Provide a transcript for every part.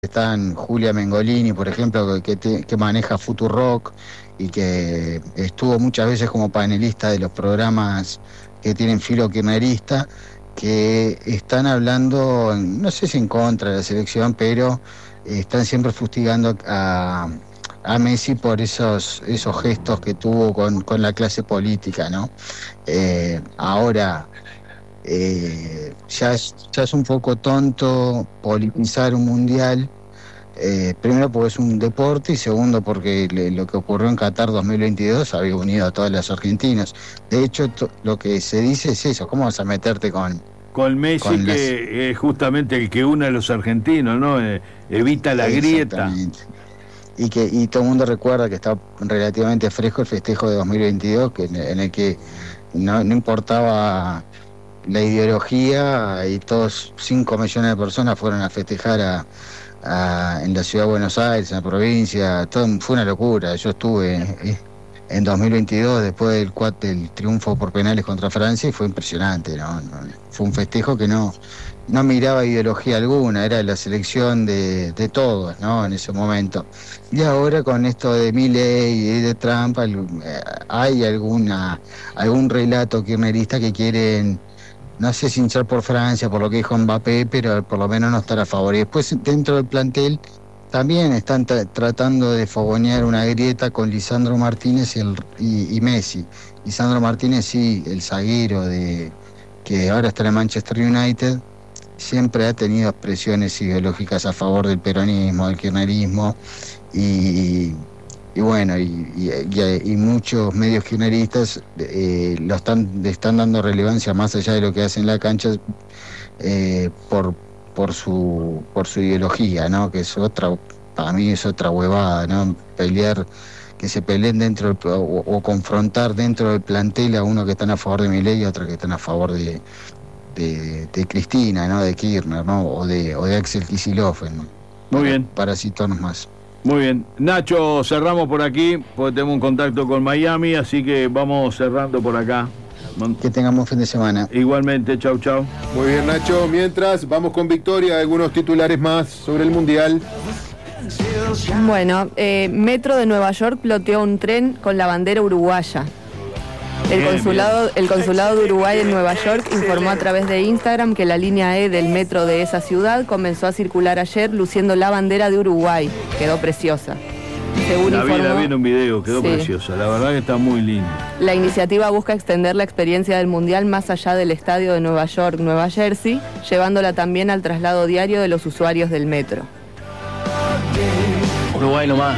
están Julia Mengolini, por ejemplo, que maneja Futurock y que estuvo muchas veces como panelista de los programas que tienen filo kirchnerista, que están hablando, no sé si en contra de la selección, pero están siempre fustigando a Messi por esos gestos que tuvo con la clase política, ¿no? Ahora, ya es un poco tonto politizar un mundial, primero porque es un deporte y segundo porque lo que ocurrió en Qatar 2022 había unido a todos los argentinos. De hecho, lo que se dice es eso: ¿cómo vas a meterte con Messi, con que es justamente el que une a los argentinos, ¿no? Evita la grieta. Y todo el mundo recuerda que está relativamente fresco el festejo de 2022, en el que no importaba la ideología, y todos 5 millones de personas fueron a festejar en la ciudad de Buenos Aires, en la provincia. Todo fue una locura. Yo estuve en 2022 después del triunfo por penales contra Francia y fue impresionante, ¿no? Fue un festejo que no miraba ideología alguna, era la selección de todos, ¿no? En ese momento. Y ahora con esto de Milei y de Trump hay algún relato kirchnerista que quieren, no sé si hinchar por Francia, por lo que dijo Mbappé, pero por lo menos no estar a favor. Y después dentro del plantel también están tratando de fogonear una grieta con Lisandro Martínez y Messi. Lisandro Martínez, sí, el zaguero que ahora está en el Manchester United, siempre ha tenido expresiones ideológicas a favor del peronismo, del kirchnerismo, y bueno, y muchos medios kirchneristas le están dando relevancia más allá de lo que hace en la cancha, por su ideología, ¿no? Que es para mí es otra huevada, ¿no? Que se peleen dentro o confrontar dentro del plantel a uno que están a favor de Milei y otro que están a favor de Cristina, ¿no? De Kirchner, ¿no? O de Axel Kicillof, ¿no? Muy bien. Para citarnos más. Muy bien. Nacho, cerramos por aquí, porque tenemos un contacto con Miami, así que vamos cerrando por acá. Que tengamos un fin de semana. Igualmente, chau. Muy bien, Nacho. Mientras, vamos con Victoria, algunos titulares más sobre el Mundial. Bueno, Metro de Nueva York ploteó un tren con la bandera uruguaya. El consulado de Uruguay en Nueva York informó a través de Instagram que la línea E del metro de esa ciudad comenzó a circular ayer luciendo la bandera de Uruguay. Quedó preciosa. Según la vi en un video, quedó preciosa. La verdad que está muy linda. La iniciativa busca extender la experiencia del Mundial más allá del estadio de Nueva York, Nueva Jersey, llevándola también al traslado diario de los usuarios del metro. Uruguay nomás.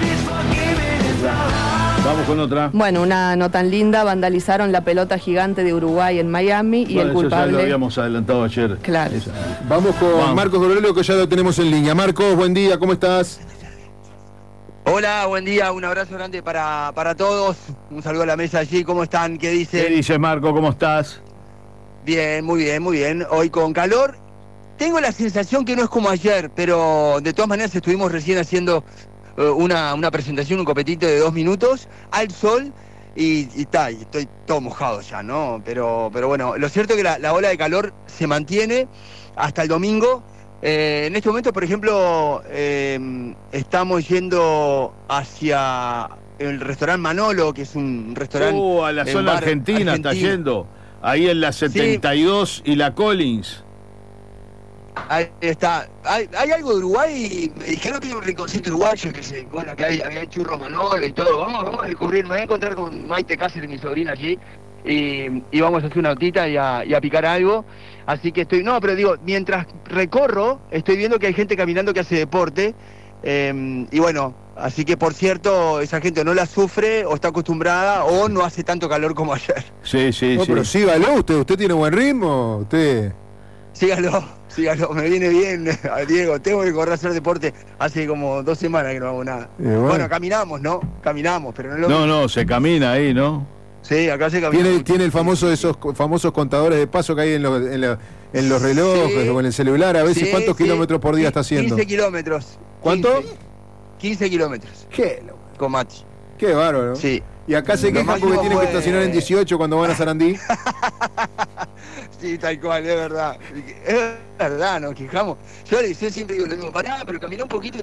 Vamos con otra. Bueno, una no tan linda: vandalizaron la pelota gigante de Uruguay en Miami y el culpable... Eso ya lo habíamos adelantado ayer. Claro. Vamos con Marcos Gorelo, que ya lo tenemos en línea. Marcos, buen día, ¿cómo estás? Hola, buen día, un abrazo grande para todos. Un saludo a la mesa allí, ¿cómo están? ¿Qué dicen? ¿Qué dices, Marco? ¿Cómo estás? Bien, muy bien, muy bien. Hoy con calor. Tengo la sensación que no es como ayer, pero de todas maneras estuvimos recién haciendo una presentación, un copetito de 2 minutos al sol y estoy todo mojado ya, ¿no? Pero bueno, lo cierto es que la ola de calor se mantiene hasta el domingo. En este momento, por ejemplo, estamos yendo hacia el restaurante Manolo, que es un restaurante... a la zona argentina está yendo, ahí en la 72 y la Collins. Ahí está. Hay algo de Uruguay, me dijeron que hay un rinconcito uruguayo, que había churros Manolo y todo. Vamos a descubrir, me voy a encontrar con Maite Cáceres, mi sobrina, allí, y vamos a hacer una autita y a picar algo. Así que pero digo, mientras recorro, estoy viendo que hay gente caminando que hace deporte, y bueno, así que por cierto, esa gente no la sufre, o está acostumbrada, o no hace tanto calor como ayer. Sí. Pero sígalo, usted tiene buen ritmo, usted... Sígalo, me viene bien, Diego. Tengo que correr a hacer deporte hace como 2 semanas que no hago nada. Bueno, caminamos, ¿no? Caminamos, pero no es lo mismo. No, se camina ahí, ¿no? Sí, acá se camina. Tiene esos famosos contadores de paso que hay en los relojes o en el celular. A veces, ¿cuántos kilómetros por día está haciendo? 15 kilómetros. ¿Cuánto? 15 kilómetros. ¿Qué? Con Mati. Qué bárbaro. Sí. Y acá se quejan porque tienen que estacionar en 18 cuando van a Sarandí. Sí, tal cual, es verdad. Es verdad, nos quejamos. Yo siempre digo lo mismo, pará, pero caminá un poquito